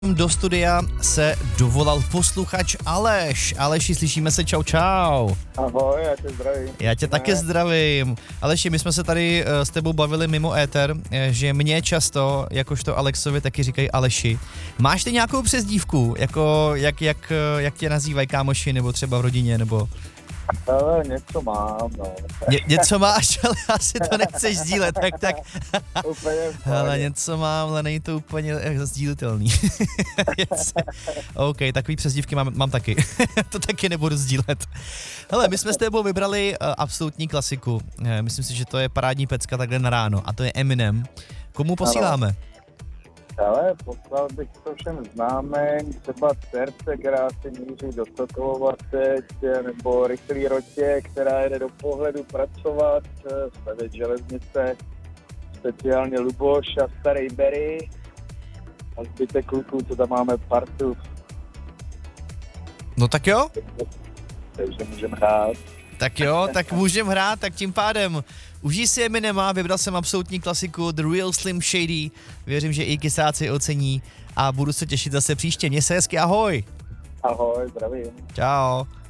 Do studia se dovolal posluchač Aleš. Aleši, slyšíme se, čau. Ahoj, já tě zdravím. Já tě také zdravím. Aleši, my jsme se tady s tebou bavili mimo éter, že mě často, jakožto Alexovi, taky říkají Aleši. Máš ty nějakou přezdívku, jako jak tě nazývají kámoši, nebo třeba v rodině, nebo... Ale něco mám, no. Něco máš, ale asi to nechceš sdílet, tak. Úplně Ale něco mám, ale není to úplně sdílitelný. OK, takový přezdívky mám taky. To taky nebudu sdílet. Hele, my jsme s tebou vybrali absolutní klasiku. Myslím si, že to je parádní pecka takhle na ráno. A to je Eminem. Komu posíláme? Ale poslal bych to všem známým, třeba dcerce, která si míří do Sokolova teď, nebo rychlý rotě, která jede do Pohledu pracovat, stavět železnice, speciálně Luboš a starý Berry a zbytek kluků, co tam máme partu. No tak jo. Takže můžeme hrát. Tak jo, tak můžeme hrát, tak tím pádem užij si Eminema, vybral jsem absolutní klasiku The Real Slim Shady, věřím, že i kysáci ocení a budu se těšit zase příště, měj se hezky, ahoj. Ahoj, zdravím. Čau.